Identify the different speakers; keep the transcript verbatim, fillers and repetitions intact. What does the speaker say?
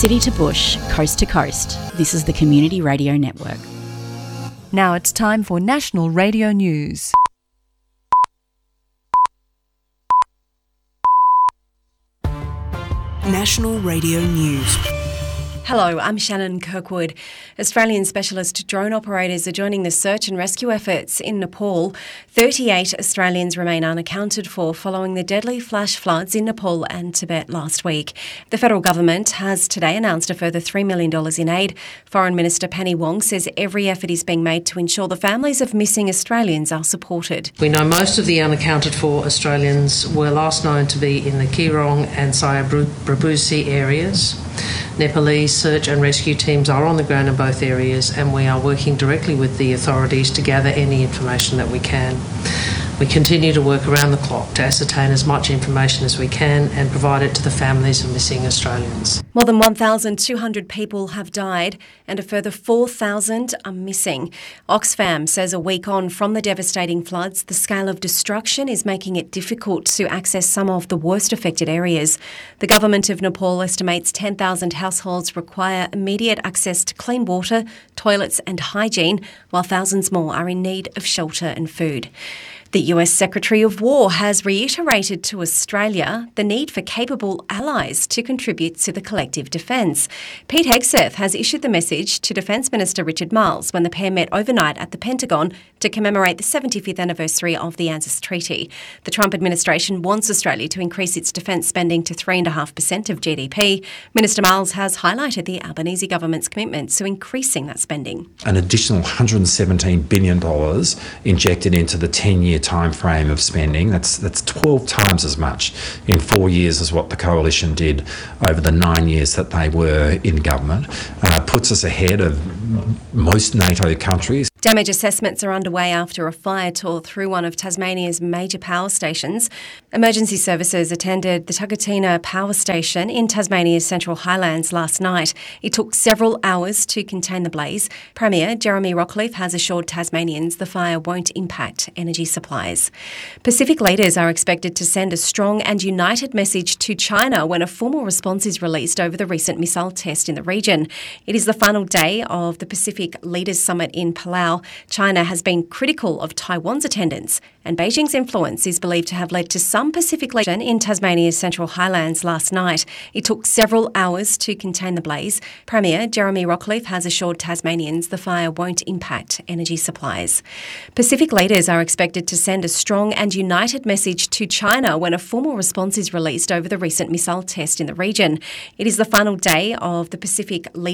Speaker 1: City to bush, coast to coast, this is the Community Radio Network.
Speaker 2: Now it's time for National Radio News.
Speaker 3: National Radio News.
Speaker 4: Hello, I'm Shannon Kirkwood. Australian specialist drone operators are joining the search and rescue efforts in Nepal. thirty-eight Australians remain unaccounted for following the deadly flash floods in Nepal and Tibet last week. The federal government has today announced a further three million dollars in aid. Foreign Minister Penny Wong says every effort is being made to ensure the families of missing Australians are supported.
Speaker 5: We know most of the unaccounted for Australians were last known to be in the Kirong and Sayabrabusi areas. Nepalese search and rescue teams are on the ground in both areas, and we are working directly with the authorities to gather any information that we can. We continue to work around the clock to ascertain as much information as we can and provide it to the families of missing Australians.
Speaker 4: More than one thousand two hundred people have died and a further four thousand are missing. Oxfam says a week on from the devastating floods, the scale of destruction is making it difficult to access some of the worst affected areas. The government of Nepal estimates ten thousand households require immediate access to clean water, toilets and hygiene, while thousands more are in need of shelter and food. The U S Secretary of War has reiterated to Australia the need for capable allies to contribute to the collective defence. Pete Hegseth has issued the message to Defence Minister Richard Marles when the pair met overnight at the Pentagon to commemorate the seventy-fifth anniversary of the ANZUS Treaty. The Trump administration wants Australia to increase its defence spending to three point five percent of G D P. Minister Marles has highlighted the Albanese government's commitment to increasing that spending.
Speaker 6: An additional one hundred seventeen billion dollars injected into the ten-year time frame of spending. That's that's twelve times as much in four years as what the coalition did over the nine years that they were in government. Uh, puts us ahead of most NATO countries.
Speaker 4: Damage assessments are underway after a fire tore through one of Tasmania's major power stations. Emergency services attended the Tugatina power station in Tasmania's Central Highlands last night. It took several hours to contain the blaze. Premier Jeremy Rockliff has assured Tasmanians the fire won't impact energy supplies. Pacific leaders are expected to send a strong and united message to China when a formal response is released over the recent missile test in the region. It is the final day of the Pacific Leaders Summit in Palau. China has been critical of Taiwan's attendance, and Beijing's influence is believed to have led to some Pacific leaders in Tasmania's Central Highlands last night. It took several hours to contain the blaze. Premier Jeremy Rockliff has assured Tasmanians the fire won't impact energy supplies. Pacific leaders are expected to send a strong and united message to China when a formal response is released over the recent missile test in the region. It is the final day of the Pacific Leaders